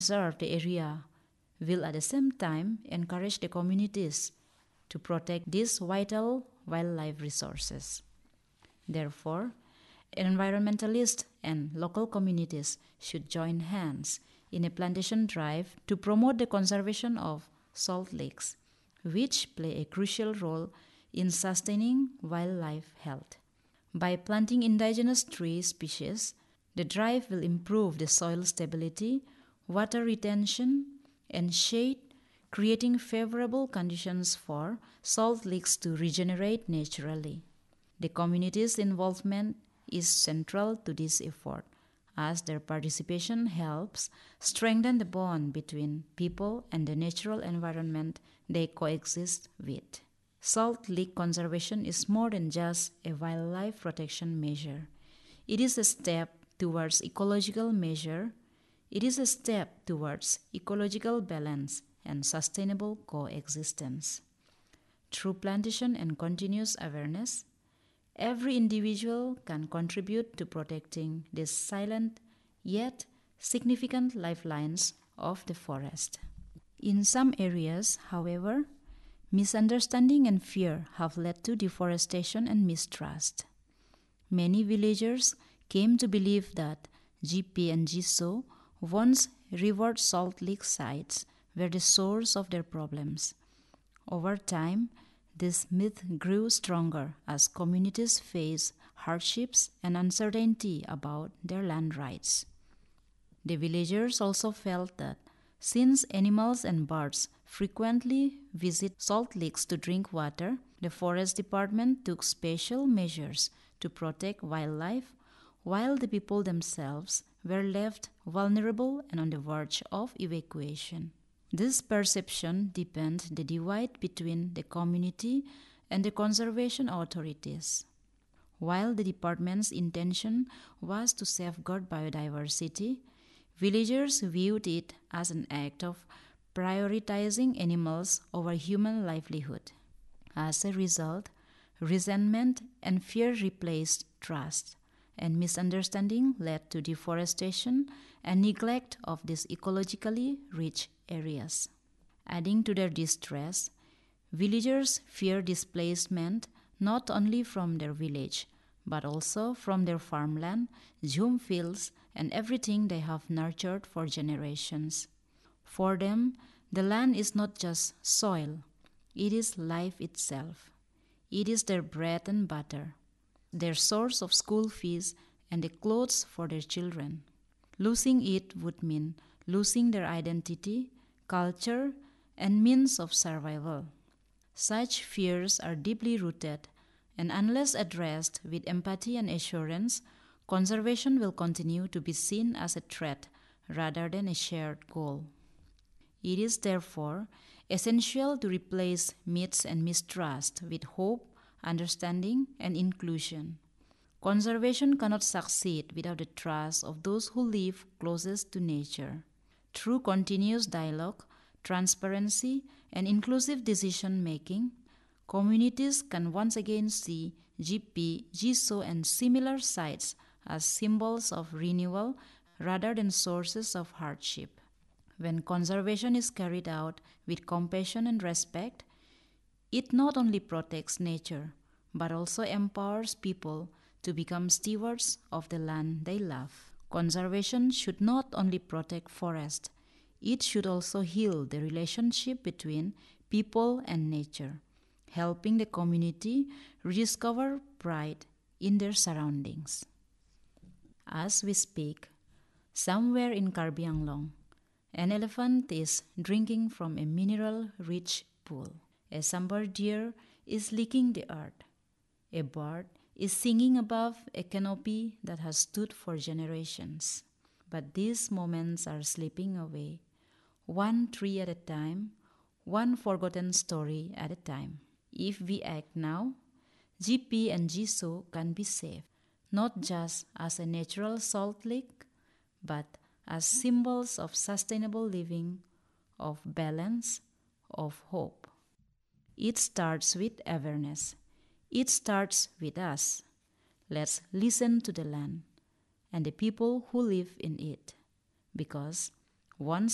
conserve the area will at the same time encourage the communities to protect these vital wildlife resources. Therefore, environmentalists and local communities should join hands in a plantation drive to promote the conservation of salt licks, which play a crucial role in sustaining wildlife health. By planting indigenous tree species, the drive will improve the soil stability, water retention, and shade, creating favorable conditions for salt licks to regenerate naturally. The community's involvement is central to this effort, as their participation helps strengthen the bond between people and the natural environment they coexist with. Salt lick conservation is more than just a wildlife protection measure. It is a step towards ecological measure. It is a step towards ecological balance and sustainable coexistence. Through plantation and continuous awareness, every individual can contribute to protecting these silent yet significant lifelines of the forest. In some areas, however, misunderstanding and fear have led to deforestation and mistrust. Many villagers came to believe that GP and GSO once revered salt lick sites were the source of their problems. Over time, this myth grew stronger as communities faced hardships and uncertainty about their land rights. The villagers also felt that since animals and birds frequently visit salt licks to drink water, the Forest Department took special measures to protect wildlife, while the people themselves were left vulnerable and on the verge of evacuation. This perception deepened the divide between the community and the conservation authorities. While the department's intention was to safeguard biodiversity, villagers viewed it as an act of prioritizing animals over human livelihood. As a result, resentment and fear replaced trust, and misunderstanding led to deforestation and neglect of these ecologically rich areas. Adding to their distress, villagers fear displacement not only from their village, but also from their farmland, zoom fields, and everything they have nurtured for generations. For them, the land is not just soil, it is life itself. It is their bread and butter, their source of school fees, and the clothes for their children. Losing it would mean losing their identity, culture, and means of survival. Such fears are deeply rooted, and unless addressed with empathy and assurance, conservation will continue to be seen as a threat rather than a shared goal. It is therefore essential to replace myths and mistrust with hope, understanding, and inclusion. Conservation cannot succeed without the trust of those who live closest to nature. Through continuous dialogue, transparency, and inclusive decision-making, communities can once again see GP, GSO, and similar sites as symbols of renewal rather than sources of hardship. When conservation is carried out with compassion and respect, it not only protects nature, but also empowers people to become stewards of the land they love. Conservation should not only protect forests, it should also heal the relationship between people and nature, helping the community rediscover pride in their surroundings. As we speak, somewhere in Karbi Anglong, an elephant is drinking from a mineral-rich pool. A sambar deer is licking the earth. A bird is singing above a canopy that has stood for generations. But these moments are slipping away, one tree at a time, one forgotten story at a time. If we act now, GP and GSO can be saved, not just as a natural salt lick, but as symbols of sustainable living, of balance, of hope. It starts with awareness. It starts with us. Let's listen to the land and the people who live in it, because once